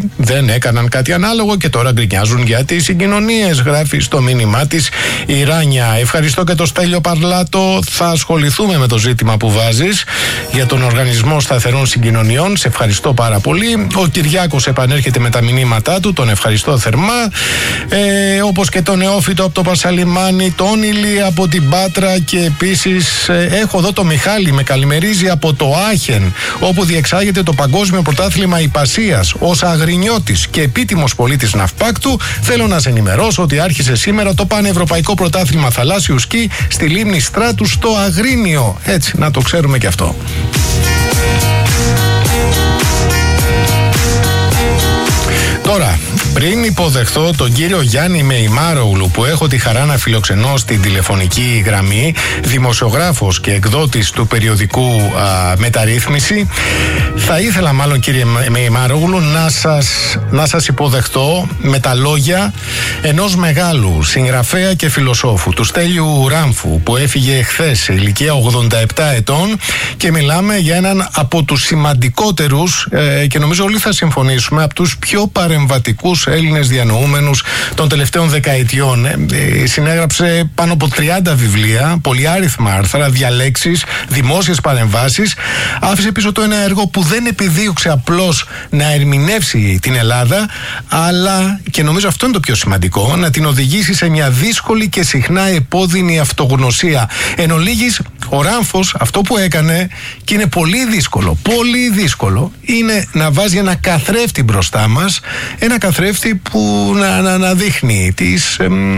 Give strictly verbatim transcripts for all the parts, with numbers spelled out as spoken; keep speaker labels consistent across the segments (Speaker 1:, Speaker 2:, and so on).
Speaker 1: άλλοι δεν έκαναν κάτι ανάλογο και τώρα γκρινιάζουν για τις συγκοινωνίες, γράφει στο μήνυμά της η Ράνια. Ευχαριστώ και το Στέλιο Παρλάτο. Θα ασχοληθούμε με το ζήτημα που βάζεις για τον Οργανισμό Σταθερών Συγκοινωνιών. Σε ευχαριστώ πάρα πολύ. Ο Κυριάκος επανέρχεται με τα μηνύματά του. Τον ευχαριστώ θερμά. Ε, όπως και τον Νεόφυτο από το Πασαλιμάνι, τον Ηλί από την Πάτρα και επίσης ε, έχω εδώ το Μιχάλη, με καλημερίζει από το Άχεν, όπου διεξάγεται το Παγκόσμιο Πρωτάθλημα Ιππασίας. Ως αγρινιώτης και επίτιμος πολίτης ναυπάκτου, θέλω να σε ενημερώσω ότι άρχισε σήμερα το Πανευρωπαϊκό Πρωτάθλημα Θαλάσσιου Σκι στη λίμνη Στράτου στο Αγρίνιο. Έτσι, να το ξέρουμε και αυτό. Τώρα, πριν υποδεχθώ τον κύριο Γιάννη Μεϊμάρογλου, που έχω τη χαρά να φιλοξενώ στην τηλεφωνική γραμμή, δημοσιογράφος και εκδότης του περιοδικού α, Μεταρρύθμιση, θα ήθελα μάλλον, κύριε Μεϊμάρογλου, να σας, να σας υποδεχτώ με τα λόγια ενός μεγάλου συγγραφέα και φιλοσόφου, του Στέλιου Ράμφου, που έφυγε χθες σε ηλικία ογδόντα επτά ετών, και μιλάμε για έναν από τους σημαντικότερους ε, και νομίζω όλοι θα συμφωνήσουμε, από τους πιο παρεμβατικούς Έλληνες διανοούμενους των τελευταίων δεκαετιών. Ε, ε, συνέγραψε πάνω από τριάντα βιβλία, πολυάριθμα άρθρα, διαλέξεις, δημόσιες παρεμβάσεις. Άφησε πίσω του ένα έργο που δεν επιδίωξε απλώς να ερμηνεύσει την Ελλάδα, αλλά, και νομίζω αυτό είναι το πιο σημαντικό, να την οδηγήσει σε μια δύσκολη και συχνά επώδυνη αυτογνωσία. Εν ολίγης, ο Ράμφος αυτό που έκανε, και είναι πολύ δύσκολο, πολύ δύσκολο, είναι να βάζει ένα καθρέφτη μπροστά μας, ένα καθρέφτη που να, να, να δείχνει τις, εμ,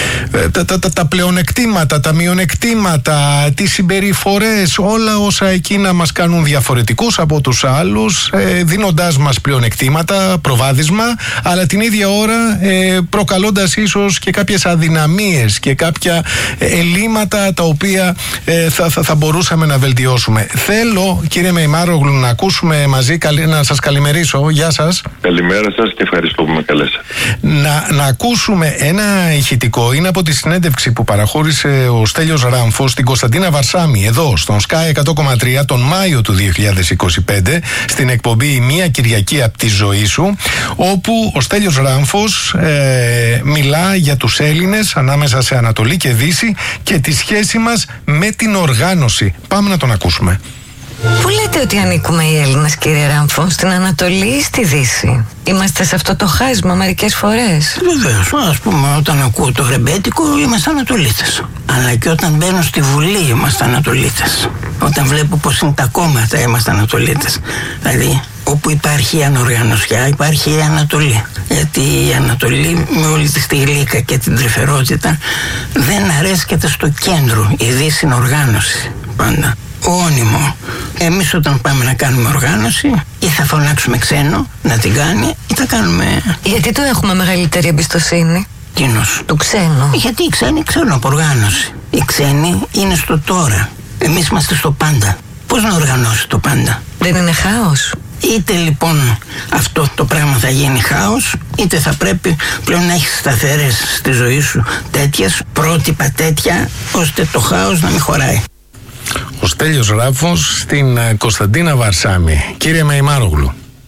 Speaker 1: τα, τα, τα, τα πλεονεκτήματα, τα μειονεκτήματα, τις συμπεριφορές, όλα όσα εκείνα μας κάνουν διαφορετικούς από τους άλλους, ε, δίνοντάς μας πλεονεκτήματα, προβάδισμα, αλλά την ίδια ώρα ε, προκαλώντας ίσως και κάποιες αδυναμίες και κάποια ελλείμματα τα οποία ε, θα, θα, θα μπορούσαμε να βελτιώσουμε. Θέλω, κύριε Μεϊμάρογλου, να ακούσουμε μαζί, να σας καλημερίσω. Γεια σας.
Speaker 2: Καλημέρα σας και ευχαριστώ που με καλέσατε.
Speaker 1: Να, να ακούσουμε ένα ηχητικό, είναι από τη συνέντευξη που παραχώρησε ο Στέλιος Ράμφος στην Κωνσταντίνα Βαρσάμι, εδώ στον Sky εκατό κόμμα τρία τον Μάιο του δύο χιλιάδες είκοσι πέντε, στην εκπομπή «Μία Κυριακή από τη ζωή σου», όπου ο Στέλιος Ράμφος ε, μιλά για τους Έλληνες ανάμεσα σε Ανατολή και Δύση και τη σχέση μας με την οργάνωση. Πάμε να τον ακούσουμε.
Speaker 3: Πού λέτε ότι ανήκουμε οι Έλληνες, κύριε Ράμφο, στην Ανατολή ή στη Δύση? Είμαστε σε αυτό το χάσμα μερικές φορές.
Speaker 4: Βεβαίως, ας πούμε, όταν ακούω το ρεμπέτικο είμαστε Ανατολίτες. Αλλά και όταν μπαίνω στη Βουλή είμαστε Ανατολίτες. Όταν βλέπω πως είναι τα κόμματα είμαστε Ανατολίτες. Δηλαδή, όπου υπάρχει η ανοργανωσιά υπάρχει η Ανατολή. Γιατί η Ανατολή, με όλη τη τη γλύκα και την τρυφερότητα, δεν αρέσκεται στο κέντρο. Η Δύση είναι οργάνωση πάντα. Όνιμο. Εμείς όταν πάμε να κάνουμε οργάνωση, ή θα φωνάξουμε ξένο να την κάνει, ή θα κάνουμε...
Speaker 3: Γιατί του έχουμε μεγαλύτερη εμπιστοσύνη?
Speaker 4: Κοινός.
Speaker 3: Του ξένου.
Speaker 4: Γιατί οι ξένοι ξέρουν από οργάνωση. Οι ξένοι είναι στο τώρα. Εμείς είμαστε στο πάντα. Πώς να οργανώσει το πάντα?
Speaker 3: Δεν είναι χάος?
Speaker 4: Είτε λοιπόν αυτό το πράγμα θα γίνει χάος, είτε θα πρέπει πλέον να έχεις σταθερές στη ζωή σου τέτοιες, πρότυπα τέτοια, ώστε το χάος να μην χωράει.
Speaker 1: Ο Στέλιος Ράμφος στην Κωνσταντίνα Βαρσάμι. Κύριε Μεϊμάρογλου.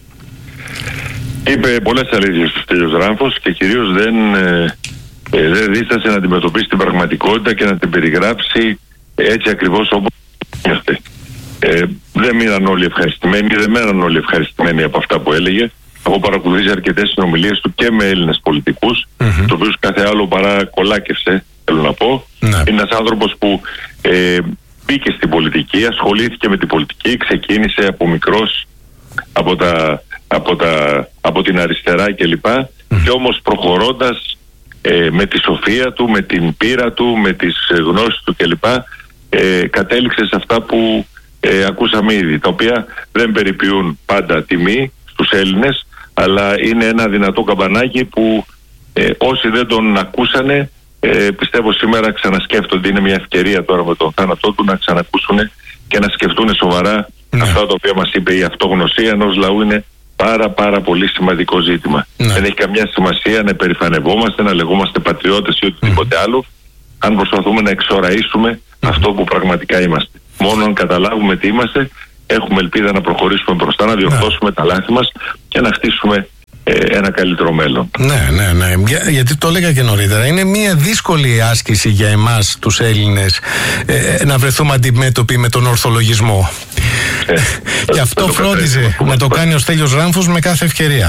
Speaker 2: Είπε πολλές αλήθειες ο Στέλιος Ράμφος και κυρίως δεν, ε, ε, δεν δίστασε να αντιμετωπίσει την πραγματικότητα και να την περιγράψει έτσι ακριβώς όπως είμαστε. Ε, δεν μείναν όλοι ευχαριστημένοι, δεν μέναν όλοι ευχαριστημένοι από αυτά που έλεγε. Έχω παρακολουθήσει αρκετές συνομιλίες του και με Έλληνες πολιτικούς, mm-hmm. τους οποίους κάθε άλλο παρά κολάκευσε, θέλω να πω. Mm-hmm. Είναι ένας άνθρωπος που ε, μπήκε στην πολιτική, ασχολήθηκε με την πολιτική, ξεκίνησε από μικρός, από, τα, από, τα, από την αριστερά κλπ. Mm-hmm. Και όμως προχωρώντας ε, με τη σοφία του, με την πείρα του, με τις γνώσεις του κλπ. Ε, κατέληξε σε αυτά που ε, ακούσαμε ήδη, τα οποία δεν περιποιούν πάντα τιμή στους Έλληνες, αλλά είναι ένα δυνατό καμπανάκι που ε, όσοι δεν τον ακούσανε, ε, πιστεύω σήμερα ξανασκέφτονται. Είναι μια ευκαιρία τώρα με τον θάνατό του να ξανακούσουν και να σκεφτούν σοβαρά ναι. αυτά τα οποία μας είπε. Η αυτογνωσία ενός λαού είναι πάρα πάρα πολύ σημαντικό ζήτημα. Ναι. Δεν έχει καμιά σημασία να περηφανευόμαστε, να λεγόμαστε πατριώτες ή οτιδήποτε mm. άλλο, αν προσπαθούμε να εξοραίσουμε mm. αυτό που πραγματικά είμαστε. Μόνο αν καταλάβουμε τι είμαστε, έχουμε ελπίδα να προχωρήσουμε μπροστά, να διορθώσουμε yeah. τα λάθη μας και να χτίσουμε ε, ένα καλύτερο μέλλον.
Speaker 1: Ναι, ναι, ναι. Για, γιατί το έλεγα και νωρίτερα. Είναι μια δύσκολη άσκηση για εμάς τους Έλληνες ε, να βρεθούμε αντιμέτωποι με τον ορθολογισμό. Ε, και αυτό φρόντιζε να το κάνει ο Στέλιος Ράμφος με κάθε ευκαιρία.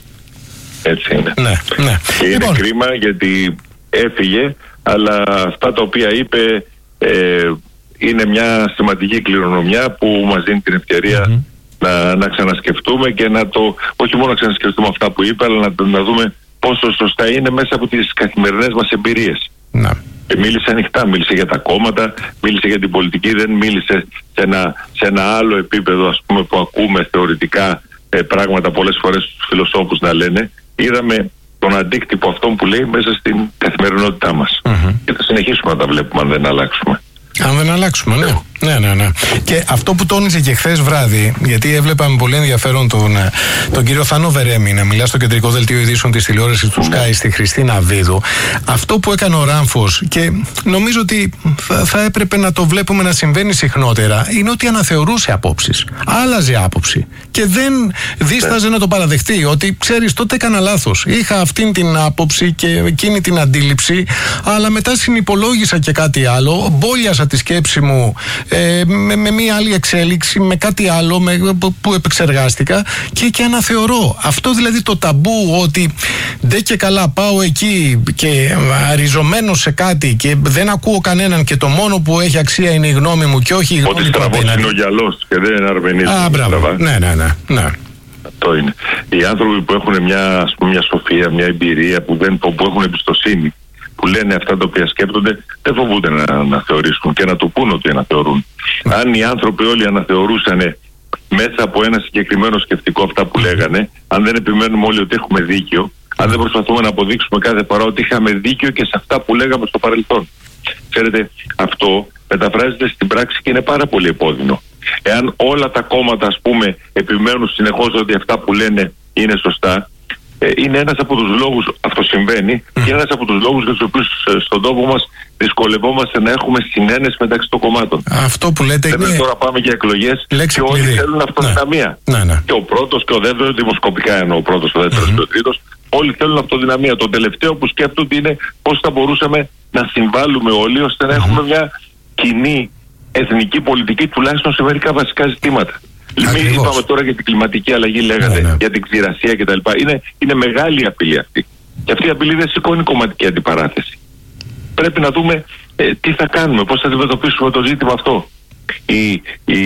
Speaker 2: Έτσι είναι.
Speaker 1: Ναι, ναι.
Speaker 2: Και
Speaker 1: λοιπόν,
Speaker 2: είναι κρίμα γιατί έφυγε, αλλά αυτά τα οποία είπε ε, είναι μια σημαντική κληρονομιά που μας δίνει την ευκαιρία mm-hmm. να, να ξανασκεφτούμε και να το, όχι μόνο να ξανασκεφτούμε αυτά που είπε, αλλά να, να δούμε πόσο σωστά είναι μέσα από τις καθημερινές μας εμπειρίες.
Speaker 1: Να.
Speaker 2: Και μίλησε ανοιχτά, μίλησε για τα κόμματα, μίλησε για την πολιτική, δεν μίλησε σε ένα, σε ένα άλλο επίπεδο, ας πούμε, που ακούμε θεωρητικά ε, πράγματα πολλές φορές τους φιλοσόφους να λένε. Είδαμε τον αντίκτυπο αυτών που λέει μέσα στην καθημερινότητά μας. Mm-hmm. Και θα συνεχίσουμε να τα βλέπουμε αν δεν αλλάξουμε.
Speaker 1: Αν δεν αλλάξουμε, ναι. Ναι, ναι, ναι. Και αυτό που τόνιζε και χθες βράδυ, γιατί έβλεπα με πολύ ενδιαφέρον τον, τον κύριο Θάνο Βερέμι να μιλά στο κεντρικό δελτίο ειδήσεων της τηλεόρασης του Sky στη Χριστίνα Βίδου, αυτό που έκανε ο Ράμφος, και νομίζω ότι θα, θα έπρεπε να το βλέπουμε να συμβαίνει συχνότερα, είναι ότι αναθεωρούσε απόψεις. Άλλαζε άποψη. Και δεν δίσταζε να το παραδεχτεί. Ότι ξέρεις, τότε έκανα λάθος. Είχα αυτήν την άποψη και εκείνη την αντίληψη, αλλά μετά συνυπολόγισα και κάτι άλλο. Μπόλιασα τη σκέψη μου. Ε, με, με μία άλλη εξέλιξη, με κάτι άλλο με, που επεξεργάστηκα και, και αναθεωρώ. Αυτό δηλαδή το ταμπού ότι ντε και καλά πάω εκεί και αριζωμένος σε κάτι και δεν ακούω κανέναν και το μόνο που έχει αξία είναι η γνώμη μου και όχι η γνώμη του απέναντι.
Speaker 2: Ότι στραβός είναι ο γυαλός και δεν είναι αρμενής.
Speaker 1: Α, μπράβο. Ναι, ναι, ναι, ναι.
Speaker 2: Αυτό είναι. Οι άνθρωποι που έχουν μια, ας πούμε, μια σοφία, μια εμπειρία, που, δεν, που έχουν εμπιστοσύνη, που λένε αυτά τα οποία σκέπτονται, δεν φοβούνται να αναθεωρήσουν και να το πούν ότι αναθεωρούν. Mm. Αν οι άνθρωποι όλοι αναθεωρούσαν μέσα από ένα συγκεκριμένο σκεπτικό αυτά που λέγανε, αν δεν επιμένουμε όλοι ότι έχουμε δίκιο, αν δεν προσπαθούμε να αποδείξουμε κάθε φορά ότι είχαμε δίκιο και σε αυτά που λέγαμε στο παρελθόν. Ξέρετε, αυτό μεταφράζεται στην πράξη και είναι πάρα πολύ επώδυνο. Εάν όλα τα κόμματα, ας πούμε, επιμένουν συνεχώς ότι αυτά που λένε είναι σωστά, είναι ένας από τους λόγους, αυτό συμβαίνει, mm. και ένας από τους λόγους για τους οποίους στον τόπο μας δυσκολευόμαστε να έχουμε συνένεση μεταξύ των κομμάτων.
Speaker 1: Αυτό που λέτε είναι...
Speaker 2: Λέμε, τώρα πάμε για εκλογές και όλοι κλειδί. Θέλουν αυτοδυναμία. Ναι. Ναι, ναι. Και ο πρώτος και ο δεύτερος, δημοσκοπικά εννοώ ο πρώτος, ο δεύτερος mm-hmm. και ο τρίτος, όλοι θέλουν αυτοδυναμία. Το τελευταίο που σκέφτονται είναι πώς θα μπορούσαμε να συμβάλλουμε όλοι ώστε να mm-hmm. έχουμε μια κοινή εθνική πολιτική, τουλάχιστον σε μερικά βασικά ζητήματα. Μην είπαμε τώρα για την κλιματική αλλαγή, λέγατε, ναι, ναι. για την ξηρασία κτλ. Είναι, είναι μεγάλη απειλή αυτή. Και αυτή η απειλή δεν σηκώνει κομματική αντιπαράθεση. Πρέπει να δούμε ε, τι θα κάνουμε, πώς θα αντιμετωπίσουμε το ζήτημα αυτό. Η, η,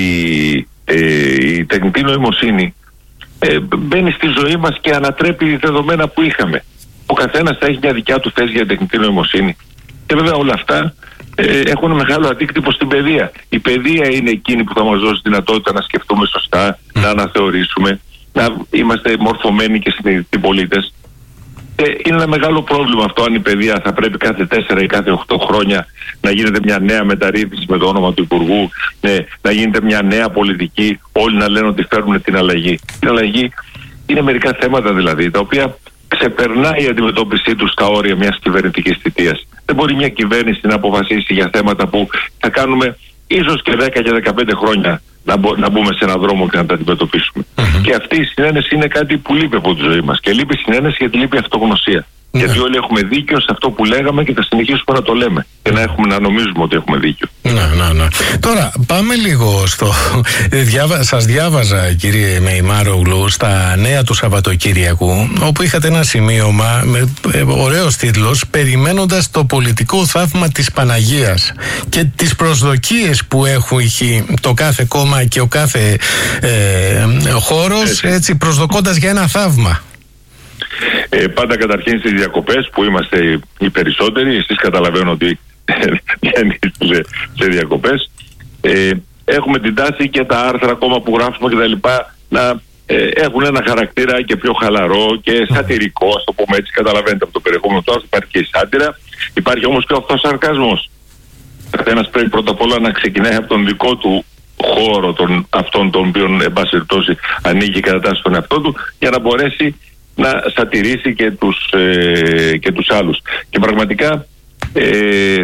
Speaker 2: ε, η τεχνητή νοημοσύνη ε, μπαίνει στη ζωή μας και ανατρέπει δεδομένα που είχαμε. Ο καθένας θα έχει μια δικιά του θέση για τεχνητή νοημοσύνη. Και βέβαια όλα αυτά ε, έχουν μεγάλο αντίκτυπο στην παιδεία. Η παιδεία είναι εκείνη που θα μας δώσει δυνατότητα να σκεφτούμε σωστά, mm. να αναθεωρήσουμε, να είμαστε μορφωμένοι και συνειδητοί πολίτες. Ε, είναι ένα μεγάλο πρόβλημα αυτό αν η παιδεία θα πρέπει κάθε τέσσερα ή κάθε οχτώ χρόνια να γίνεται μια νέα μεταρρύθμιση με το όνομα του Υπουργού, ναι, να γίνεται μια νέα πολιτική, όλοι να λένε ότι φέρνουν την αλλαγή. Την αλλαγή είναι μερικά θέματα δηλαδή, τα οποία ξεπερνάει η αντιμετώπιση του στα όρια μιας κυβερνητικής θητείας. Δεν μπορεί μια κυβέρνηση να αποφασίσει για θέματα που θα κάνουμε ίσως και δέκα και δεκαπέντε χρόνια να, μπο, να μπούμε σε έναν δρόμο και να τα αντιμετωπίσουμε. Mm-hmm. Και αυτή η συνένεση είναι κάτι που λείπει από τη ζωή μας. Και λείπει συνένεση γιατί λείπει αυτογνωσία. Mm-hmm. Γιατί όλοι έχουμε δίκιο σε αυτό που λέγαμε και θα συνεχίσουμε να το λέμε. Και να, έχουμε, να νομίζουμε ότι έχουμε δίκιο.
Speaker 1: Ναι, ναι, ναι. Τώρα πάμε λίγο στο... Διάβα... Σας διάβαζα, κύριε Μεϊμάρογλου, στα νέα του Σαββατοκύριακου, όπου είχατε ένα σημείωμα με ωραίος τίτλος «Περιμένοντας το πολιτικό θαύμα της Παναγίας» και τις προσδοκίες που έχει το κάθε κόμμα και ο κάθε ε, χώρος, έτσι. έτσι προσδοκώντας για ένα θαύμα.
Speaker 2: Ε, πάντα καταρχήν στις διακοπές που είμαστε οι περισσότεροι, εσείς καταλαβαίνω ότι δεν είστε σε διακοπές, ε, έχουμε την τάση και τα άρθρα ακόμα που γράφουμε και τα λοιπά να ε, έχουν ένα χαρακτήρα και πιο χαλαρό και σατυρικό, ας το πούμε έτσι, καταλαβαίνετε από το περιεχόμενο του άρθρου. Υπάρχει και η σάτυρα, υπάρχει όμως και ο αυτοσαρκασμός. Καθένας πρέπει πρώτα απ' όλα να ξεκινάει από τον δικό του χώρο, τον, αυτόν τον οποίον εν πάση περιπτώσει ανοίγει και κατατάσσει τον εαυτό του, για να μπορέσει να σατυρίσει και τους, ε, και τους άλλους. Και πραγματικά ε,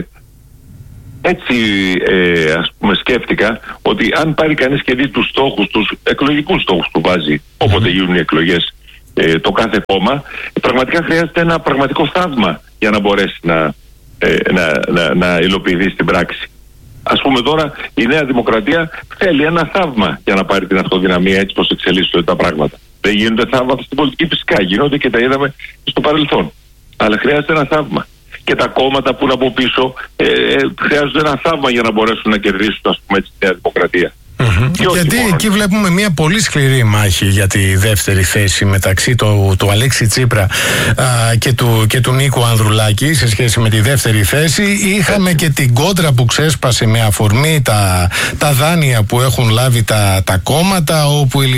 Speaker 2: έτσι ε, ας πούμε σκέφτηκα ότι αν πάρει κανείς και δει τους στόχους, τους εκλογικούς στόχους που βάζει όποτε γίνουν οι εκλογές ε, το κάθε κόμμα, πραγματικά χρειάζεται ένα πραγματικό θαύμα για να μπορέσει να, ε, να, να, να υλοποιηθεί στην πράξη. Ας πούμε τώρα η Νέα Δημοκρατία θέλει ένα θαύμα για να πάρει την αυτοδυναμία, έτσι πως εξελίσσονται τα πράγματα. Δεν γίνονται θαύματα στην πολιτική, φυσικά γίνονται και τα είδαμε στο παρελθόν. Αλλά χρειάζεται ένα θαύμα. Και τα κόμματα που είναι από πίσω ε, ε, χρειάζονται ένα θαύμα για να μπορέσουν να κερδίσουν, ας πούμε, τη Νέα Δημοκρατία.
Speaker 1: Mm-hmm. Γιατί μόνο. Εκεί βλέπουμε μια πολύ σκληρή μάχη για τη δεύτερη θέση μεταξύ του, του Αλέξη Τσίπρα α, και, του, και του Νίκου Ανδρουλάκη σε σχέση με τη δεύτερη θέση. Είχαμε και την κόντρα που ξέσπασε με αφορμή τα, τα δάνεια που έχουν λάβει τα, τα κόμματα, όπου η,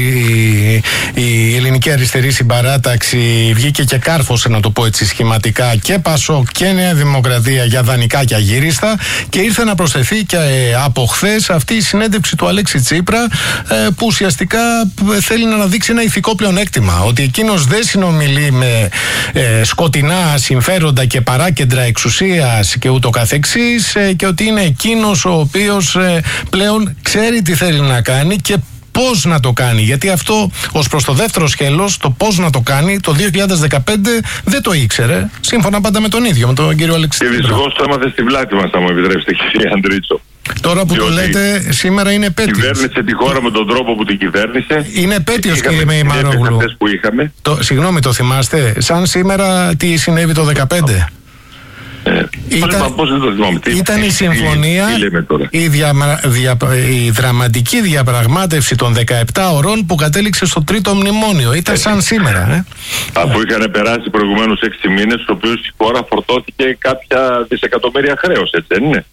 Speaker 1: η Ελληνική Αριστερή Συμπαράταξη βγήκε και κάρφωσε, να το πω έτσι σχηματικά, και Πασόκ και Νέα Δημοκρατία για δανεικά και αγύριστα, και ήρθε να προσθεθεί και ε, από χθες αυτή η συνέντευξη του Αλέξη Τσίπρα, που ουσιαστικά θέλει να αναδείξει ένα ηθικό πλεονέκτημα, ότι εκείνος δεν συνομιλεί με ε, σκοτεινά συμφέροντα και παράκεντρα εξουσίας και ούτω καθεξής, ε, και ότι είναι εκείνος ο οποίος ε, πλέον ξέρει τι θέλει να κάνει και πώς να το κάνει. Γιατί αυτό ως προς το δεύτερο σκέλος, το πώς να το κάνει, το δύο χιλιάδες δεκαπέντε δεν το ήξερε, σύμφωνα πάντα με τον ίδιο, με τον κύριο Αλέξη Τσίπρα.
Speaker 2: Και δυστυχώς το έμαθε στη βλάτη μας, θα μου επιτρέψετε, κύριε Αντρίτσο.
Speaker 1: Τώρα που διότι το λέτε, σήμερα είναι επέτειος.
Speaker 2: Κυβέρνησε τη χώρα με τον τρόπο που την κυβέρνησε.
Speaker 1: Είναι επέτειος, κύριε Μεϊμαρόγλου. Το, συγγνώμη, το θυμάστε? Σαν σήμερα τι συνέβη το δεκαπέντε.
Speaker 2: Ε, ήταν, πώς δεν το θυμάμαι.
Speaker 1: Ήταν η συμφωνία, η, δια, δια, η δραματική διαπραγμάτευση των δεκαεπτά ωρών που κατέληξε στο τρίτο μνημόνιο. Ήταν ε, σαν σήμερα. Ε.
Speaker 2: Αφού είχαν περάσει προηγουμένως έξι μήνες, στους οποίους η χώρα φορτώθηκε κάποια δισεκατομμύρια χρέος, έτσι δεν είναι?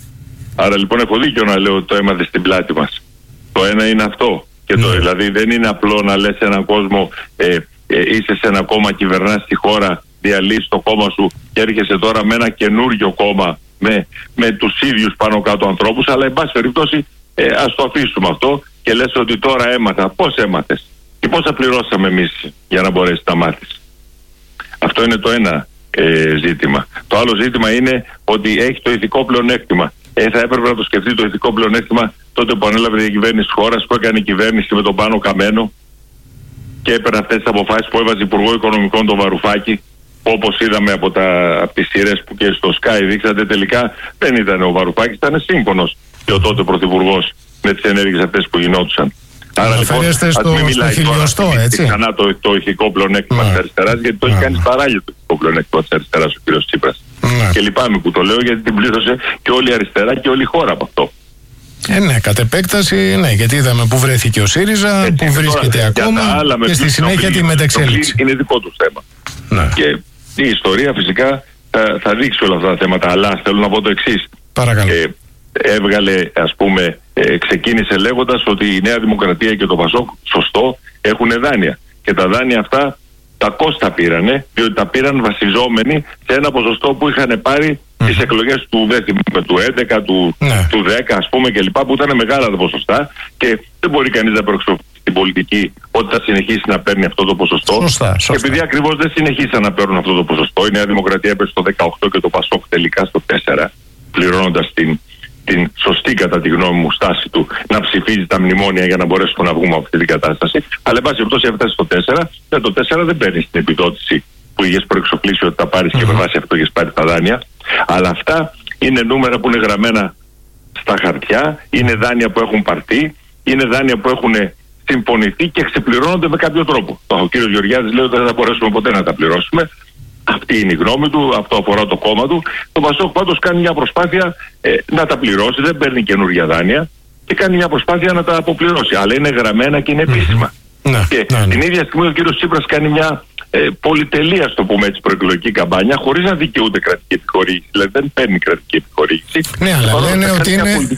Speaker 2: Άρα λοιπόν έχω δίκιο να λέω ότι το έμαθε στην πλάτη μας. Το ένα είναι αυτό. Και το, mm. Δηλαδή δεν είναι απλό να λες σε έναν κόσμο ε, ε, είσαι σε ένα κόμμα, κυβερνάς τη χώρα, διαλύσεις το κόμμα σου και έρχεσαι τώρα με ένα καινούριο κόμμα με, με τους ίδιους πάνω κάτω ανθρώπους, αλλά εν πάση περιπτώσει ε, ας το αφήσουμε αυτό και λες ότι τώρα έμαθα. Πώς έμαθες και πόσα πληρώσαμε εμείς για να μπορέσεις να μάθεις? Αυτό είναι το ένα ε, ζήτημα. Το άλλο ζήτημα είναι ότι έχει το ηθικό πλεονέκτημα. Ε, θα έπρεπε να το σκεφτεί το ηθικό πλεονέκτημα τότε που ανέλαβε η κυβέρνηση της χώρας, που έκανε η κυβέρνηση με τον Πάνο Καμένο και έπαιρνε αυτές τις αποφάσεις, που έβαζε Υπουργό Οικονομικών τον Βαρουφάκη, που όπως είδαμε από, τα, από τις σειρές που και στο Sky δείξατε, τελικά δεν ήταν ο Βαρουφάκης, ήταν σύμφωνος και ο τότε Πρωθυπουργός με τις ενέργειες αυτές που γινόντουσαν. Άρα λοιπόν, ας στο, μην μιλάει
Speaker 1: στο τώρα έτσι.
Speaker 2: Ξανά το, το ηθικό πλεονέκτημα της αριστεράς, γιατί το έχει κάνει παράλληλο το ηθικό πλεονέκτημα της αριστεράς ο κ. Τσίπρας. Ναι. Και λυπάμαι που το λέω, γιατί την πλήρωσε και όλη η αριστερά και όλη η χώρα από αυτό.
Speaker 1: Ε, ναι, κατ' επέκταση, ναι, γιατί είδαμε που βρέθηκε ο ΣΥΡΙΖΑ, έτσι, που βρίσκεται τώρα, ακόμα και στη συνέχεια τη μεταξέλιξη.
Speaker 2: Είναι δικό του θέμα. Ναι. Και η ιστορία φυσικά θα, θα δείξει όλα αυτά τα θέματα, αλλά θέλω να πω το εξής.
Speaker 1: Παρακαλώ. Ε,
Speaker 2: έβγαλε, ας πούμε, ε, ξεκίνησε λέγοντας ότι η Νέα Δημοκρατία και το Πασόκ, σωστό, έχουν δάνεια. Και τα δάνεια αυτά τα κόστα πήρανε, διότι τα πήραν βασιζόμενοι σε ένα ποσοστό που είχαν πάρει mm. τις εκλογές του, του έντεκα, του, mm. του δέκα, ας πούμε, κλπ, που ήταν μεγάλα τα ποσοστά και δεν μπορεί κανείς να προεξοφλήσει την πολιτική ότι θα συνεχίσει να παίρνει αυτό το ποσοστό.
Speaker 1: Σωστά, σωστά.
Speaker 2: Και επειδή ακριβώς δεν συνεχίσαν να παίρνουν αυτό το ποσοστό, η Νέα Δημοκρατία έπεσε στο δεκαοκτώ και το Πασόκ τελικά στο τέσσερα, πληρώνοντας την την σωστή, κατά τη γνώμη μου, στάση του να ψηφίζει τα μνημόνια για να μπορέσουμε να βγούμε από αυτή την κατάσταση. Αλλά εν πάση περιπτώσει έφτασε στο τέσσερα, και το τέσσερα δεν παίρνει την επιδότηση που είχες προεξοφλήσει ότι θα πάρεις mm-hmm. και με βάση αυτό είχες πάρει τα δάνεια. Αλλά αυτά είναι νούμερα που είναι γραμμένα στα χαρτιά, είναι δάνεια που έχουν πάρθει, είναι δάνεια που έχουν συμφωνηθεί και ξεπληρώνονται με κάποιο τρόπο. Ο κ. Γεωργιάδης λέει ότι δεν θα μπορέσουμε ποτέ να τα πληρώσουμε. Αυτή είναι η γνώμη του, αυτό αφορά το κόμμα του. Το Πασόκ πάντως κάνει μια προσπάθεια ε, να τα πληρώσει, δεν παίρνει καινούργια δάνεια και κάνει μια προσπάθεια να τα αποπληρώσει. Αλλά είναι γραμμένα και είναι επίσημα.
Speaker 1: Mm-hmm.
Speaker 2: Και
Speaker 1: ναι, ναι.
Speaker 2: την ίδια στιγμή ο κ. Τσίπρας κάνει μια ε, πολυτελή, ας το πούμε έτσι, προεκλογική καμπάνια, χωρίς να δικαιούται κρατική επιχορήγηση. Δηλαδή δεν παίρνει κρατική επιχορήγηση.
Speaker 1: Ναι, αλλά λένε ότι είναι,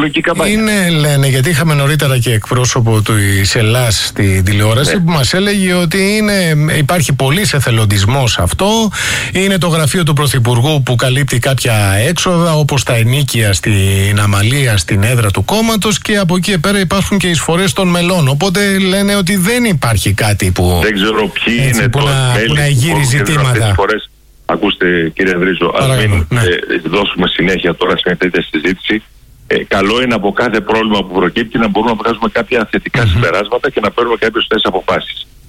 Speaker 1: είναι, λένε, γιατί είχαμε νωρίτερα και εκπρόσωπο του Ελλάς στη τηλεόραση, ναι, που μας έλεγε ότι είναι, υπάρχει πολύς εθελοντισμός αυτό. Είναι το γραφείο του Πρωθυπουργού που καλύπτει κάποια έξοδα, όπως τα ενίκια στην Αμαλία, στην έδρα του κόμματος, και από εκεί πέρα υπάρχουν και εισφορές των μελών. Οπότε λένε ότι δεν υπάρχει κάτι που,
Speaker 2: δεν ξέρω ποιοι έτσι, είναι
Speaker 1: που,
Speaker 2: το
Speaker 1: να, που να γύρει ζητήματα.
Speaker 2: Ακούστε, κύριε Ανδρίζο, ας μην ναι. ε, δώσουμε συνέχεια τώρα σε αυτή τη συζήτηση. Ε, καλό είναι από κάθε πρόβλημα που προκύπτει να μπορούμε να βγάζουμε κάποια θετικά mm-hmm. συμπεράσματα και να παίρνουμε κάποιες θετικές αποφάσεις.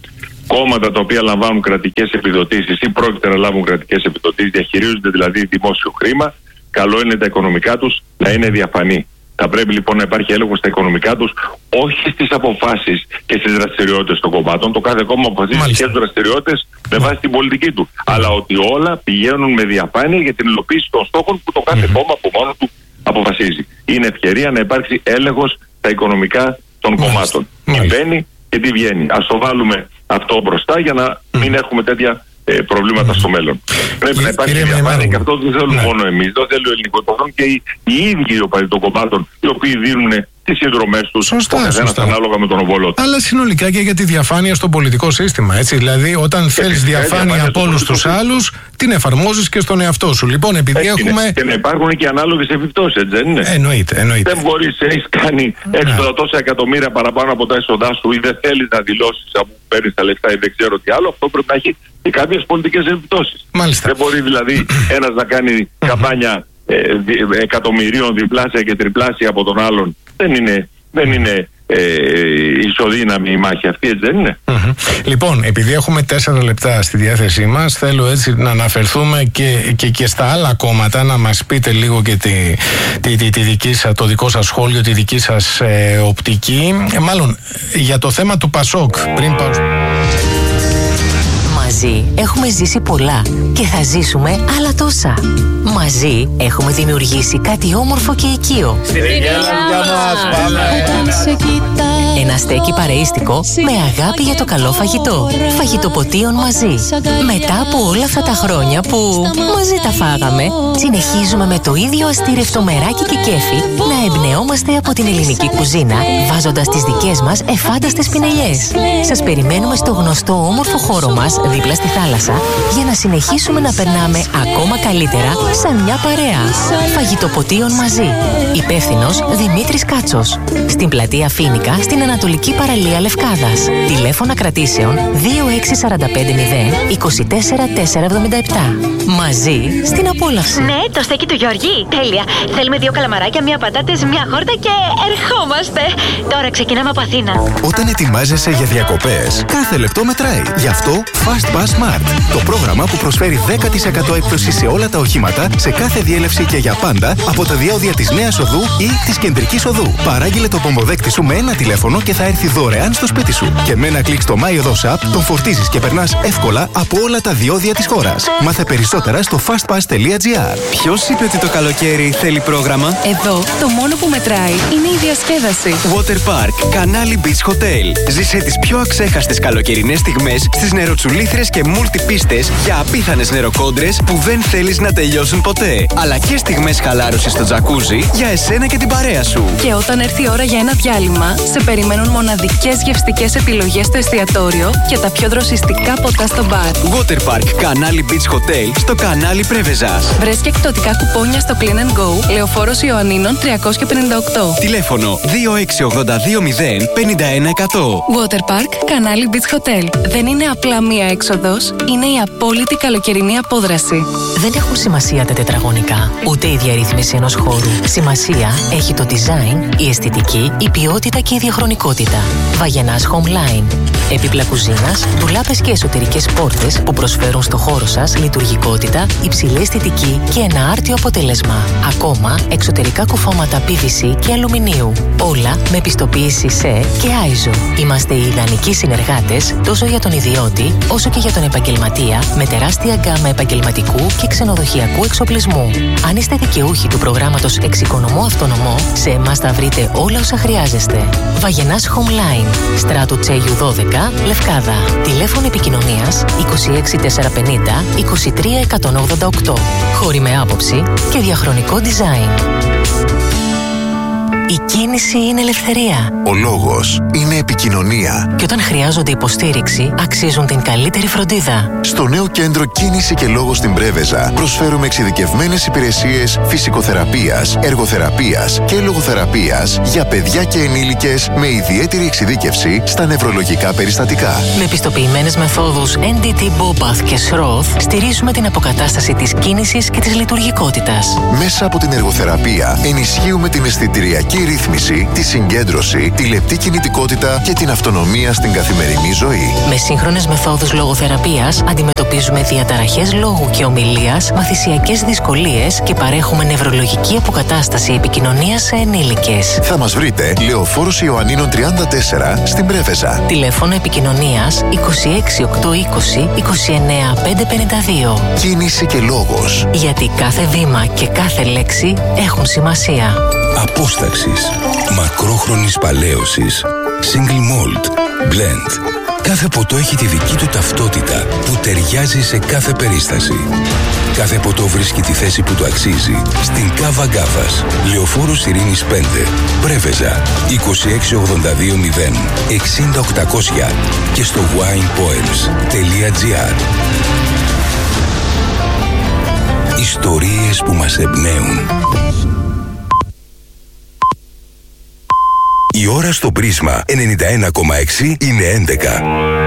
Speaker 2: κόμματα τα οποία λαμβάνουν κρατικές επιδοτήσεις ή πρόκειται να λάβουν κρατικές επιδοτήσεις, διαχειρίζονται δηλαδή δημόσιο χρήμα, καλό είναι τα οικονομικά τους να είναι διαφανή. Θα πρέπει λοιπόν να υπάρχει έλεγχος στα οικονομικά τους, όχι στις αποφάσεις και στις δραστηριότητες των κομμάτων. Το κάθε κόμμα αποφασίζει τις δραστηριότητες με βάση την πολιτική του. Αλλά ότι όλα πηγαίνουν με διαφάνεια για την υλοποίηση των στόχων που το κάθε κόμμα από μόνο του αποφασίζει. Είναι ευκαιρία να υπάρξει έλεγχος στα οικονομικά των κομμάτων. Τι μπαίνει και τι βγαίνει. Ας το βάλουμε αυτό μπροστά για να μην έχουμε τέτοια ε, προβλήματα στο μέλλον. Πρέπει να υπάρχει διαφάνεια και αυτό δεν θέλουμε μόνο εμείς. Δεν θέλει ο ελληνικός κόσμο και οι, οι ίδιοι οι οπαδοί των κομμάτων, οι οποίοι δίνουν τις συνδρομές τους, ο καθένας ανάλογα με τον οβολό του.
Speaker 1: Αλλά συνολικά και για τη διαφάνεια στο πολιτικό σύστημα. Έτσι. Δηλαδή, όταν θέλεις διαφάνεια από όλους τους άλλους, την εφαρμόζεις και στον εαυτό σου. Λοιπόν, επειδή
Speaker 2: έτσι
Speaker 1: έχουμε.
Speaker 2: Είναι. Και να υπάρχουν και ανάλογες επιπτώσεις, έτσι δεν είναι?
Speaker 1: Εννοείται, εννοείται.
Speaker 2: Δεν μπορείς, έχεις κάνει έξοδα τόσα εκατομμύρια παραπάνω από τα έσοδά σου ή δεν θέλεις να δηλώσεις από που παίρνεις τα λεφτά ή δεν ξέρω τι άλλο. Αυτό πρέπει να έχει και κάποιες πολιτικές επιπτώσεις.
Speaker 1: Μάλιστα.
Speaker 2: Δεν μπορεί δηλαδή ένας να κάνει καμπάνια ε, δι, εκατομμυρίων διπλάσια και τριπλάσια από τον άλλον. Δεν είναι, δεν είναι ε, ισοδύναμη η μάχη αυτή, έτσι δεν είναι?
Speaker 1: Mm-hmm. Λοιπόν, επειδή έχουμε τέσσερα λεπτά στη διάθεσή μας, θέλω έτσι να αναφερθούμε και, και, και στα άλλα κόμματα, να μας πείτε λίγο και τη, τη, τη, τη δική σας, το δικό σας σχόλιο, τη δική σας ε, οπτική. Ε, μάλλον για το θέμα του Πασόκ. Πριν πάω...
Speaker 5: Μαζί έχουμε ζήσει πολλά και θα ζήσουμε άλλα τόσα. Μαζί έχουμε δημιουργήσει κάτι όμορφο και οικείο.
Speaker 6: Στην Ελλάδα μας πάμε.
Speaker 5: Ένα στέκι παρεΐστικο με αγάπη για το καλό φαγητό. Φαγητοποτίων μαζί. Μετά από όλα αυτά τα χρόνια που μαζί τα φάγαμε, συνεχίζουμε με το ίδιο αστήρευτο μεράκι και κέφι να εμπνεόμαστε από την ελληνική κουζίνα, βάζοντας τις δικές μας εφάνταστες πινελιές. Σας περιμένουμε στο γνωστό όμορφο χώρο μας δίπλα στη θάλασσα για να συνεχίσουμε να περνάμε ακόμα καλύτερα σαν μια παρέα. Φαγητοποτίων μαζί. Υπεύθυνος Δημήτρης Κάτσος. Στην πλατεία Φοίνικα, στην Ανατολική Παραλία Λευκάδας. Τηλέφωνα κρατήσεων δύο έξι τέσσερα πέντε μηδέν είκοσι τέσσερα τετρακόσια εβδομήντα επτά. Μαζί στην απόλαυση.
Speaker 6: Ναι, το στέκι του Γιώργη. Τέλεια. Θέλουμε δύο καλαμαράκια, μία πατάτες, μία χόρτα και ερχόμαστε. Τώρα ξεκινάμε από Αθήνα.
Speaker 7: Όταν ετοιμάζεσαι για διακοπές, κάθε λεπτό μετράει. Γι' αυτό Fast Pass Smart. Το πρόγραμμα που προσφέρει δέκα τοις εκατό έκπτωση σε όλα τα οχήματα, σε κάθε διέλευση και για πάντα, από τα διόδια της Νέας Οδού ή της Κεντρικής Οδού. Παράγγειλε το πομποδέκτη σου με ένα τηλέφωνο και θα έρθει δωρεάν στο σπίτι σου. Και με ένα κλικ στο My Οδός App τον φορτίζεις και περνάς εύκολα από όλα τα διόδια της χώρας. Μάθε περισσότερα στο fastpass τελεία gr.
Speaker 8: Ποιος είπε ότι το καλοκαίρι θέλει πρόγραμμα?
Speaker 9: Εδώ το μόνο που μετράει είναι η διασκέδαση.
Speaker 8: Water Park, Κανάλι Beach Hotel. Ζήσε τις πιο αξέχαστες καλοκαιρινές στιγμές στις νεροτσουλήθρες και μουλτιπίστες για απίθανες νεροκόντρες που δεν θέλεις να τελειώσουν ποτέ. Αλλά και στιγμές χαλάρωσης στο τζακούζι για εσένα και την παρέα σου.
Speaker 9: Και όταν έρθει η ώρα για ένα διάλειμμα, σε περιμένουν μοναδικές γευστικές επιλογές στο εστιατόριο και τα πιο δροσιστικά ποτά στο μπαρ.
Speaker 8: Water Park, Κανάλι Beach Hotel, στο Κανάλι Πρέβεζας.
Speaker 9: Βρες και εκπτωτικά κουπόνια στο Clean and Go, Λεωφόρος Ιωαννίνων τριακόσια πενήντα οκτώ.
Speaker 8: Τηλέφωνο δύο έξι ογδόντα δύο μηδέν πενήντα ένα εκατό.
Speaker 9: Water Park, Κανάλι Beach Hotel. Δεν είναι απλά μία έξοδος, είναι η απόλυτη καλοκαιρινή απόδραση.
Speaker 5: Δεν έχουν σημασία τα τετραγωνικά, ούτε η διαρρύθμιση ενός χώρου. Σημασία έχει το design, η αισθητική, η ποιότητα και η διαχρονικότητα. Βαγενάς Homeline. Έπιπλα κουζίνας, ντουλάπες και εσωτερικές πόρτες που προσφέρουν στο χώρο σας λειτουργικότητα, υψηλή αισθητική και ένα άρτιο αποτέλεσμα. Ακόμα, εξωτερικά κουφώματα πι βι σι και αλουμινίου. Όλα με πιστοποίηση ΣΕ και άιζο. Είμαστε οι ιδανικοί συνεργάτες τόσο για τον ιδιώτη όσο και για τον επαγγελματία, με τεράστια γκάμα επαγγελματικού και ξενοδοχειακού εξοπλισμού. Αν είστε δικαιούχοι του προγράμματος Εξοικονομώ Αυτονομώ, σε εμάς θα βρείτε όλα όσα χρειάζεστε. Βαγενάς Homeline, Στράτου Τσέγιου δώδεκα, Λευκάδα. Τηλέφωνο επικοινωνίας είκοσι έξι τετρακόσια πενήντα είκοσι τρία εκατόν ογδόντα οκτώ. Χώροι με άποψη και διαχρονικό design. Η κίνηση είναι ελευθερία.
Speaker 7: Ο λόγος είναι επικοινωνία.
Speaker 5: Και όταν χρειάζονται υποστήριξη, αξίζουν την καλύτερη φροντίδα.
Speaker 7: Στο νέο κέντρο Κίνηση και Λόγος στην Πρέβεζα προσφέρουμε εξειδικευμένες υπηρεσίες φυσικοθεραπείας, εργοθεραπείας και λογοθεραπείας για παιδιά και ενήλικες με ιδιαίτερη εξειδίκευση στα νευρολογικά περιστατικά.
Speaker 5: Με πιστοποιημένες μεθόδους εν ντι τι, Bobath και Σροθ, στηρίζουμε την αποκατάσταση της κίνησης και της λειτουργικότητας.
Speaker 7: Μέσα από την εργοθεραπεία ενισχύουμε την αισθητηριακή
Speaker 10: ψυχική ρύθμιση, τη συγκέντρωση, τη λεπτή κινητικότητα και την αυτονομία στην καθημερινή ζωή.
Speaker 5: Με σύγχρονες μεθόδους λογοθεραπείας αντιμετωπίζουμε διαταραχές λόγου και ομιλίας, μαθησιακές δυσκολίες και παρέχουμε νευρολογική αποκατάσταση επικοινωνίας σε ενήλικες.
Speaker 10: Θα μας βρείτε Λεωφόρος Ιωαννίνων τριάντα τέσσερα στην Πρέβεζα.
Speaker 5: Τηλέφωνο επικοινωνίας είκοσι έξι οκτακόσια είκοσι είκοσι εννέα πεντακόσια πενήντα δύο.
Speaker 10: Κίνηση και λόγος.
Speaker 5: Γιατί κάθε βήμα και κάθε λέξη έχουν σημασία.
Speaker 11: Απόσταξης, μακρόχρονης παλαίωσης, single malt, blend. Κάθε ποτό έχει τη δική του ταυτότητα που ταιριάζει σε κάθε περίσταση. Κάθε ποτό βρίσκει τη θέση που του αξίζει στην Κάβα Γκάβας. Λεωφόρος Ειρήνης πέντε, Πρέβεζα, είκοσι έξι ογδόντα δύο μηδέν εξήντα οκτακόσια και στο winepoems τελεία gr. Ιστορίες που μας εμπνέουν. Η ώρα στο Πρίσμα ενενήντα ένα κόμμα έξι είναι έντεκα.